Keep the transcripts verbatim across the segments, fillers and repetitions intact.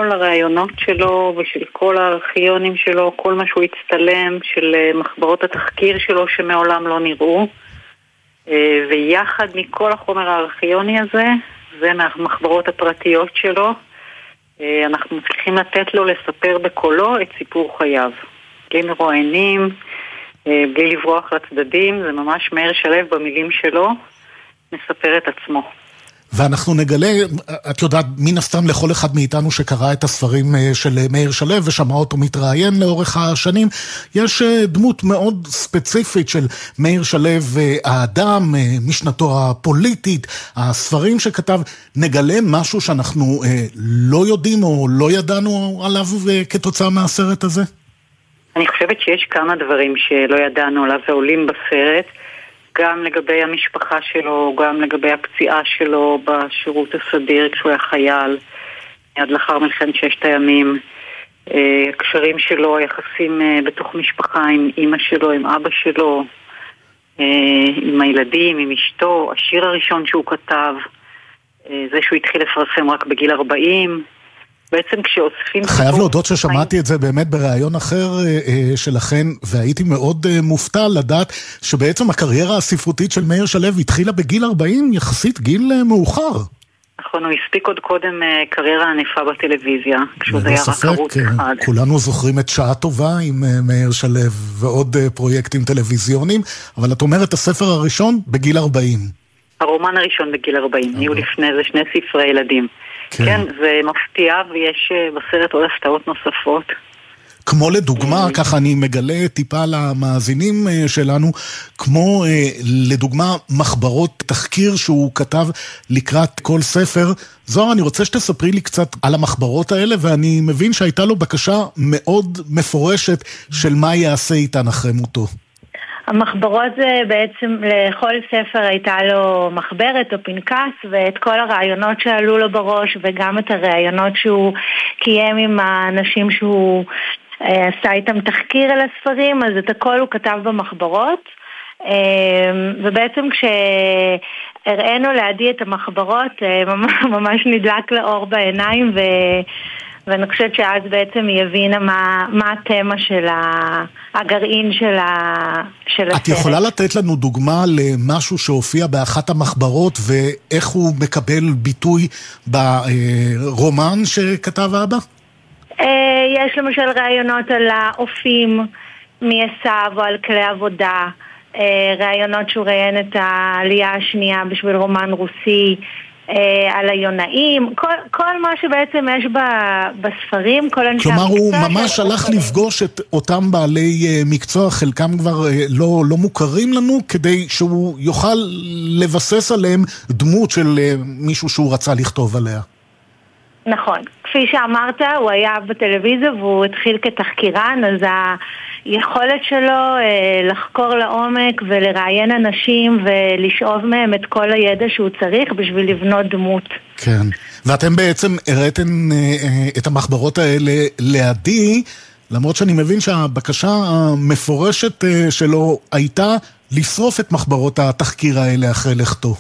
כל הרעיונות שלו ושל כל הארכיונים שלו, כל מה שהוא הצטלם, של מחברות התחקיר שלו שמעולם לא נראו, ויחד מכל החומר הארכיוני הזה, זה מהמחברות הפרטיות שלו, אנחנו מצליחים לתת לו לספר בקולו את סיפור חייו. בלי מרואיינים, בלי לברוח לצדדים, זה ממש מאיר שלו במילים שלו, מספר את עצמו. ואנחנו נגלה, את יודעת, מן הסתם לכל אחד מאיתנו שקרא את הספרים של מאיר שלו ושמע אותו מתראיין לאורך השנים, יש דמות מאוד ספציפית של מאיר שלו, האדם, משנתו הפוליטית, הספרים שכתב, נגלה משהו שאנחנו לא יודעים או לא ידענו עליו כתוצאה מהסרט הזה? אני חושבת שיש כמה דברים שלא ידענו עליו ועולים בסרט, גם לגבי המשפחה שלו, גם לגבי הפציעה שלו בשירות הסדיר כשהוא היה חייל, עד לאחר מלחמת ששת הימים, הקשרים שלו, היחסים בתוך משפחה עם אמא שלו, עם אבא שלו, עם הילדים, עם אשתו, השיר הראשון שהוא כתב, זה שהוא התחיל לפרסם רק בגיל ארבעים, בעצם כשאוספים... חייב להודות ששמעתי את זה באמת בראיון אחר שלכן, והייתי מאוד מופתע לדעת שבעצם הקריירה הספרותית של מאיר שלו התחילה בגיל ארבעים, יחסית גיל מאוחר. נכון, הוא הספיק עוד קודם קריירה ענפה בטלוויזיה, כשהוא היה רק ערוץ אחד. כולנו זוכרים את שעה טובה עם מאיר שלו ועוד פרויקטים טלוויזיוניים, אבל את אומרת הספר הראשון בגיל ארבעים. הרומן הראשון בגיל ארבעים, נהיו לפני זה שני ספרי ילדים. כן. כן, זה מפתיע ויש בסרט עוד הפתעות נוספות. כמו לדוגמה, ככה אני מגלה טיפה למאזינים שלנו, כמו לדוגמה מחברות תחקיר שהוא כתב לקראת כל ספר. זוהר, אני רוצה שתספרי לי קצת על המחברות האלה, ואני מבין שהייתה לו בקשה מאוד מפורשת של מה יעשה איתן אחרי מותו. המחברות זה בעצם, לכל ספר הייתה לו מחברת או פנקס, ואת כל הרעיונות שעלו לו בראש, וגם את הרעיונות שהוא קיים עם האנשים שהוא אה, עשה איתם תחקיר על הספרים, אז את הכל הוא כתב במחברות, אה, ובעצם כשהראינו לעדי את המחברות, אה, ממש, ממש נדלק לאור בעיניים, ו... ואני חושבת שאז בעצם היא הבינה מה, מה התמה של הגרעין של, ה, של הסרט. את יכולה לתת לנו דוגמה למשהו שהופיע באחת המחברות, ואיך הוא מקבל ביטוי ברומן שכתב אבא? יש למשל רעיונות על האופים מעשיו או על כלי עבודה, רעיונות שהוא ראיין את העלייה השנייה בשביל רומן רוסי, על היונאים, כל, כל מה שבעצם יש בספרים, כל אנשי המקצוע. כלומר, הוא ממש הלך לפגוש את אותם בעלי מקצוע, חלקם כבר לא, לא מוכרים לנו, כדי שהוא יוכל לבסס עליהם דמות של מישהו שהוא רצה לכתוב עליה. נכון. כפי שאמרת, הוא היה בטלוויזיה והוא התחיל כתחקירן, אז היכולת שלו לחקור לעומק ולראיין אנשים ולשאוב מהם את כל הידע שהוא צריך בשביל לבנות דמות. כן. ואתם בעצם הראיתם את המחברות האלה לעדי, למרות שאני מבין שהבקשה המפורשת שלו הייתה לשרוף את מחברות התחקיר האלה אחרי לכתו.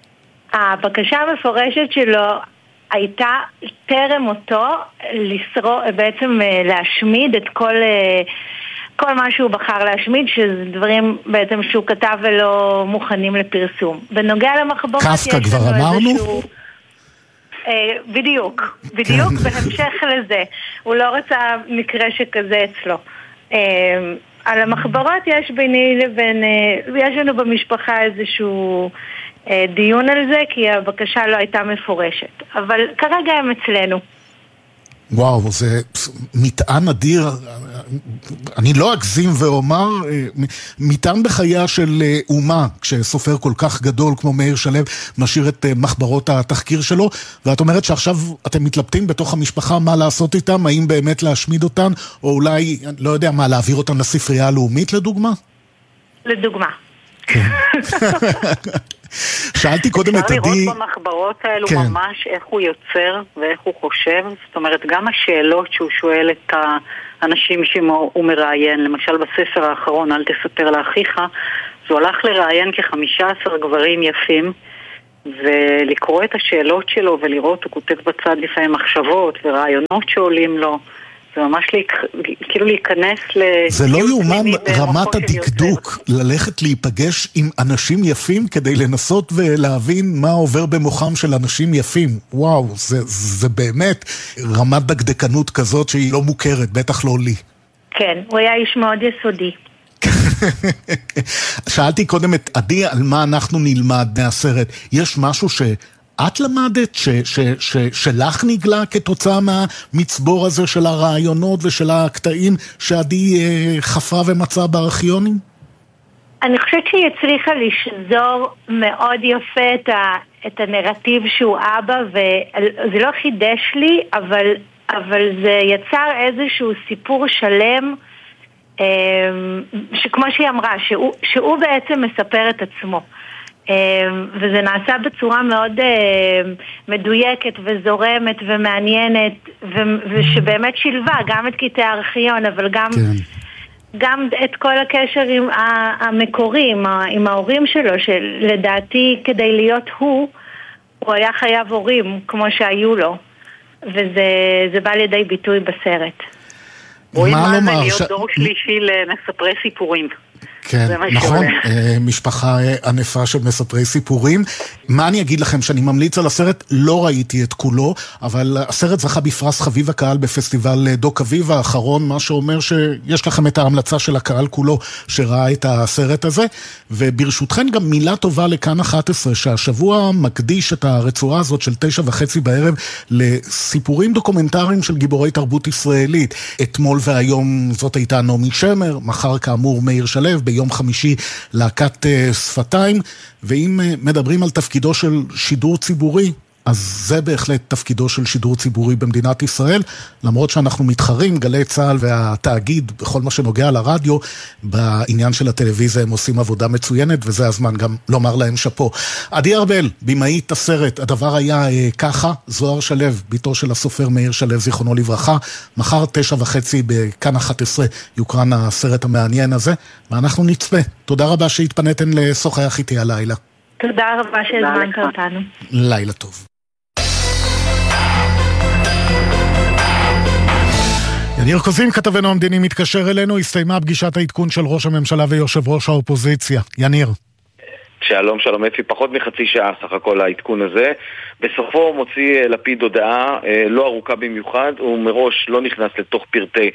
הבקשה המפורשת שלו הייתה טרם אותו לשרוף, בעצם להשמיד את כל, כל מה שהוא בחר להשמיד, שזה דברים בעצם שהוא כתב ולא מוכנים לפרסום. בנוגע למחברות קפקא כבר אמרנו? איזשהו, אה, בדיוק, בדיוק בהמשך לזה. הוא לא רצה מקרה שכזה אצלו. אה, על המחברות יש ביני לבין, אה, יש לנו במשפחה איזשהו דיון על זה, כי הבקשה לא הייתה מפורשת. אבל כרגע הם אצלנו. וואו, זה מטען אדיר. אני לא אגזים ואומר, מטען בחייה של אומה, כשסופר כל כך גדול כמו מאיר שלו משאיר את מחברות התחקיר שלו, ואת אומרת שעכשיו אתם מתלבטים בתוך המשפחה מה לעשות איתם, האם באמת להשמיד אותן, או אולי, לא יודע מה, להעביר אותן לספרייה הלאומית לדוגמה? לדוגמה. שאלתי קודם את עדי... אפשר לראות במחברות האלו כן. ממש איך הוא יוצר ואיך הוא חושב. זאת אומרת, גם השאלות שהוא שואל את האנשים שהוא מראיין, למשל בספר האחרון, אל תספר לאחיך, אז הוא הלך לראיין כ-חמישה עשר גברים יפים, ולקרוא את השאלות שלו ולראות, הוא כותב בצד לפעמים מחשבות ורעיונות שעולים לו. זה ממש להיכ... כאילו להיכנס ל... זה לא יאומן רמת הדקדוק, ללכת להיפגש עם אנשים יפים כדי לנסות ולהבין מה עובר במוחם של אנשים יפים. וואו, זה, זה באמת רמת דקדקנות כזאת שהיא לא מוכרת, בטח לא לי. כן, הוא היה איש מאוד יסודי. שאלתי קודם את עדי על מה אנחנו נלמד מהסרט. יש משהו ש... את למדת ש, ש, ש, שלך נגלה כתוצאה מהמצבור הזה של הרעיונות ושל הקטעים שעדי אה, חפרה ומצאה בארכיונים? אני חושבת שהיא הצליחה לשזור מאוד יפה את, ה, את הנרטיב שהוא אבא, וזה לא חידש לי, אבל, אבל זה יצר איזשהו סיפור שלם, אה, שכמו שהיא אמרה, שהוא, שהוא בעצם מספר את עצמו. וזה נעשה בצורה מאוד מדויקת וזורמת ומעניינת, ושבאמת שילבה גם את קטעי הארכיון, אבל גם, גם את כל הקשר עם המקורי, עם ההורים שלו, שלדעתי כדי להיות הוא, הוא היה חייב הורים כמו שהיו לו, וזה בא לידי ביטוי בסרט. רואים מה זה להיות דור שלישי למספרי סיפורים. כן, נכון, משפחה ענפה של מספרי סיפורים. מה אני אגיד לכם, שאני ממליץ על הסרט, לא ראיתי את כולו, אבל הסרט זכה בפרס חביב הקהל בפסטיבל דוק אביב האחרון, מה שאומר שיש לכם את ההמלצה של הקהל כולו שראה את הסרט הזה, וברשותכן גם מילה טובה לכאן אחת עשרה, שהשבוע מקדיש את הרצועה הזאת של תשע וחצי בערב לסיפורים דוקומנטריים של גיבורי תרבות ישראלית. אתמול והיום זאת הייתה נעמי שמר, מחר כאמור מאיר שלו, ביום חמישי להקת שפתיים, ואם מדברים על תפקידו של שידור ציבורי, אז זה בהחלט תפקידו של שידור ציבורי במדינת ישראל, למרות שאנחנו מתחרים, גלי צהל והתאגיד, בכל מה שנוגע לרדיו, בעניין של הטלוויזיה הם עושים עבודה מצוינת, וזה הזמן גם לומר להם שפו. עדי ארבל, במאית הסרט, הדבר היה אה, ככה, זוהר שלו, ביתו של הסופר מאיר שלו, זיכרונו לברכה, מחר תשע וחצי בכאן אחת עשרה יוקרן הסרט המעניין הזה, ואנחנו נצפה. תודה רבה שהתפניתן לשוחח איתי הלילה. תודה רבה שהזמנת אותנו. לילה טוב. יניר קוזין, כתבנו המדיני, מתקשר אלינו. הסתיימה פגישת העדכון של ראש הממשלה ויושב ראש האופוזיציה. יניר. שלום, שלום אפי, פחות מחצי שעה סך הכל העדכון הזה. בסופו מוציא לפיד הודעה לא ארוכה במיוחד, הוא מראש לא נכנס לתוך פרטי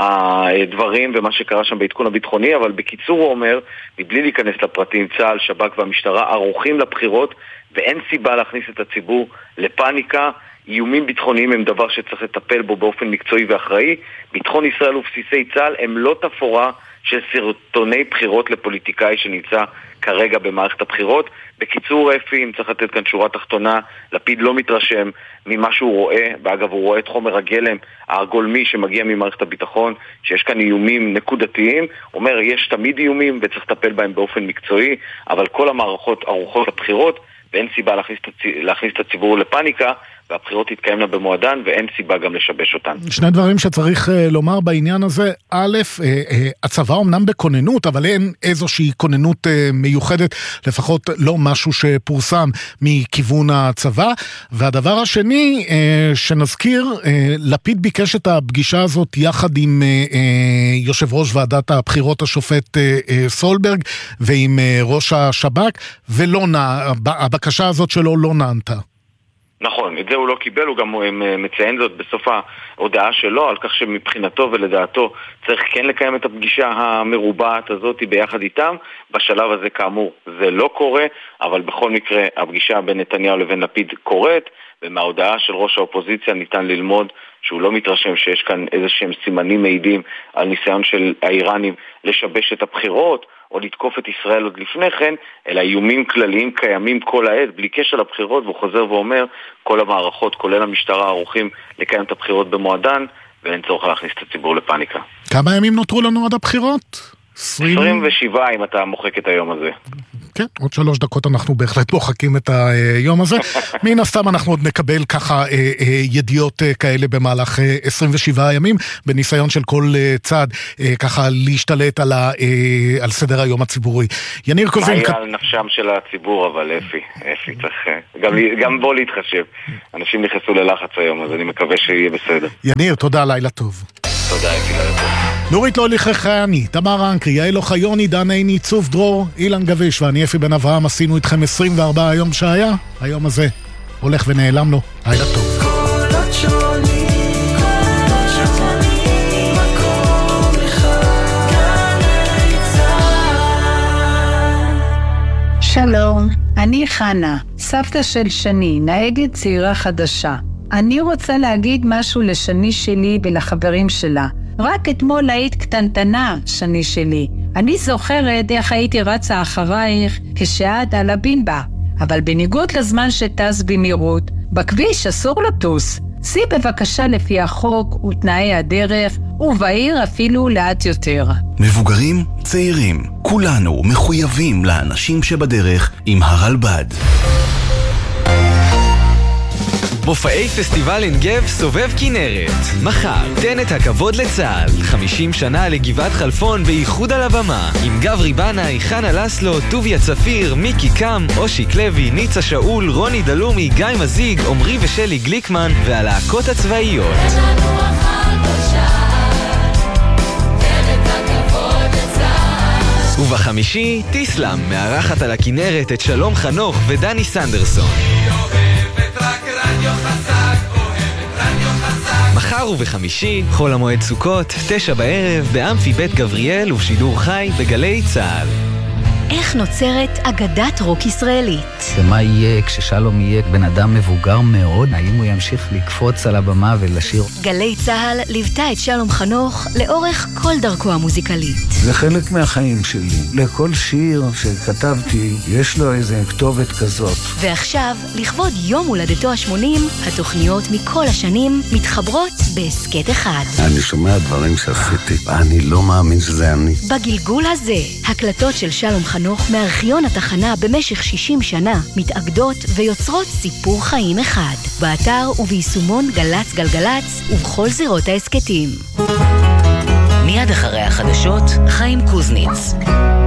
הדברים ומה שקרה שם בעדכון הביטחוני, אבל בקיצור הוא אומר, מבלי להיכנס לפרטים, צה"ל, שב"כ והמשטרה ערוכים לבחירות, ואין סיבה להכניס את הציבור לפאניקה. איומים ביטחוניים הם דבר שצריך לטפל בו באופן מקצועי ואחראי. ביטחון ישראל ובסיסי צה"ל הם לא תפורה של סרטוני בחירות לפוליטיקאי שנמצא כרגע במערכת הבחירות. בקיצור אפי, אם צריך לתת כאן שורה תחתונה, לפיד לא מתרשם ממה שהוא רואה, ואגב הוא רואה את חומר הגלם הגולמי שמגיע ממערכת הביטחון, שיש כאן איומים נקודתיים, אומר יש תמיד איומים וצריך לטפל בהם באופן מקצועי, אבל כל המערכות ערוכות לבחירות, ואין סיבה להכניס, להכניס את הציבור לפאניקה, והבחירות תתקיימנה במועדן, ואין סיבה גם לשבש אותן. שני דברים שצריך uh, לומר בעניין הזה. א', uh, uh, הצבא אומנם בכוננות, אבל אין איזושהי כוננות uh, מיוחדת, לפחות לא משהו שפורסם מכיוון הצבא. והדבר השני, uh, שנזכיר, uh, לפיד ביקש את הפגישה הזאת יחד עם uh, uh, יושב ראש ועדת הבחירות השופט uh, uh, סולברג, ועם uh, ראש השב"כ, ולא נע, הבקשה הזאת שלו לא נענתה. נכון, את זה הוא לא קיבל, הוא גם מציין זאת בסוף ההודעה שלו, על כך שמבחינתו ולדעתו צריך כן לקיים את הפגישה המרובעת הזאת ביחד איתם. בשלב הזה כאמור זה לא קורה, אבל בכל מקרה הפגישה בין נתניהו לבין לפיד קורית, ומההודעה של ראש האופוזיציה ניתן ללמוד שהוא לא מתרשם שיש כאן איזשהם סימנים מעידים על ניסיון של האיראנים לשבש את הבחירות, או לתקוף את ישראל עוד לפני כן, אלא איומים כלליים קיימים כל העת, בלי קשר לבחירות, והוא חוזר ואומר, כל המערכות, כולל המשטרה, ערוכים לקיים את הבחירות במועדן, ואין צורך להכניס את הציבור לפאניקה. כמה ימים נותרו לנו עד הבחירות? עשרים ושבע אם אתה מוחק את היום הזה. כן, עוד שלוש דקות אנחנו בהחלט מוחקים את היום הזה. מן הסתם אנחנו עוד נקבל ככה ידיעות כאלה במהלך עשרים ושבעה ימים, בניסיון של כל צד ככה להשתלט על סדר היום הציבורי. יניר קוזין... מה יהיה על נפשם של הציבור, אבל אפי, אפי צריך גם בוא להתחשב. אנשים נכנסו ללחץ היום, אז אני מקווה שיהיה בסדר. יניר, תודה, לילה טוב. תודה, אפי, לילה טוב. נורית לא לחייני, תמר אנקרי, יעל אוחיוני, דן עיני, צוף דרור, אילן גביש ואני אפי בן אברהם, עשינו איתכם עשרים וארבעה היום שהיה, היום הזה הולך ונעלם לו, לילה טוב. שלום, אני חנה, סבתא של שני, נהגת צעירה חדשה. אני רוצה להגיד משהו לשני שלי ולחברים שלה. רק אתמול היית קטנטנה, שני שלי. אני זוכרת איך הייתי רצה אחרייך כשאת על הבינבה. אבל בניגוד לזמן שטס במהירות, בכביש אסור לטוס. סי בבקשה לפי החוק ותנאי הדרך, ובעיר אפילו לאט יותר. מבוגרים, צעירים, כולנו מחויבים לאנשים שבדרך עם הרלב"ד. מופעי פסטיבל עין גב סובב כנרת. מחר, תן את הכבוד לצה"ל. חמישים שנה לגבעת חלפון בייחוד על הבמה. עם גברי בנאי, חנה לסלו, טוביה צפיר, מיקי קם, אושיק לוי, ניצה שאול, רוני דלומי, גיא מזיג, עומרי ושלי גליקמן והלהקות הצבאיות. ובחמישי, טיסלם, מארחת על הכנרת את שלום חנוך ודני סנדרסון. מחר ובחמישי, חול המועד סוכות, תשע בערב, באמפי בית גבריאל ובשידור חי בגלי צהל. איך נוצרת אגדת רוק ישראלית? ומה יהיה כששלום יהיה בן אדם מבוגר מאוד? האם הוא ימשיך לקפוץ על הבמה ולשיר? גלי צהל ליוותה את שלום חנוך לאורך כל דרכו המוזיקלית. זה חלק מהחיים שלי. לכל שיר שכתבתי יש לו איזה כתובת כזאת. ועכשיו, לכבוד יום הולדתו ה-שמונים, התוכניות מכל השנים מתחברות בעסקת אחד. אני שומע דברים שעשיתי, אני לא מאמין שזה אני. בגלגול הזה, הקלטות של שלום חנוך מארכיון התחנה במשך שישים שנה מתאגדות ויוצרות סיפור חיים אחד. באתר וביישומון גלץ גלגלץ ובכל זירות העסקתים. מיד אחרי החדשות, חיים קוזניץ.